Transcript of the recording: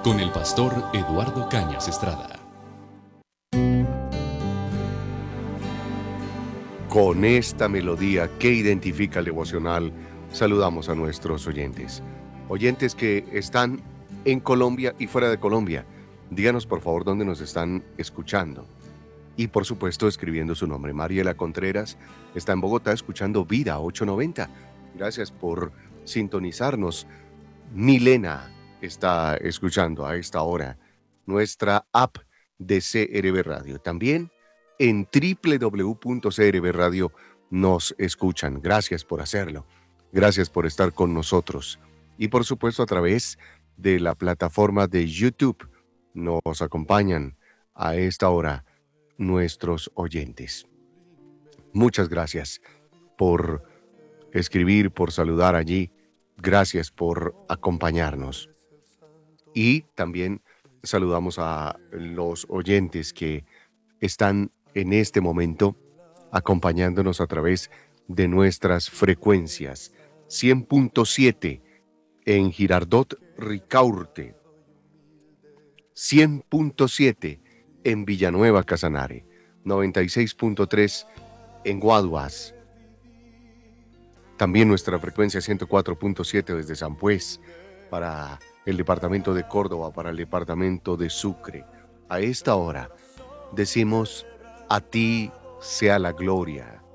con el pastor Eduardo Cañas Estrada. Con esta melodía que identifica el devocional, saludamos a nuestros oyentes. Oyentes que están en Colombia y fuera de Colombia. Díganos por favor dónde nos están escuchando. Y por supuesto escribiendo su nombre. Mariela Contreras está en Bogotá escuchando Vida 890. Gracias por sintonizarnos. Milena está escuchando a esta hora nuestra app de CRB Radio. También en www.CRB Radio nos escuchan. Gracias por hacerlo. Gracias por estar con nosotros. Y por supuesto a través de la plataforma de YouTube nos acompañan a esta hora nuestros oyentes. Muchas gracias por escribir, por saludar allí. Gracias por acompañarnos. Y también saludamos a los oyentes que están en este momento acompañándonos a través de nuestras frecuencias. 100.7 en Girardot Ricaurte, 100.7 en Villanueva Casanare, 96.3 en Guaduas. También nuestra frecuencia 104.7 desde San Pues para el departamento de Córdoba, para el departamento de Sucre. A esta hora decimos: a ti sea la gloria,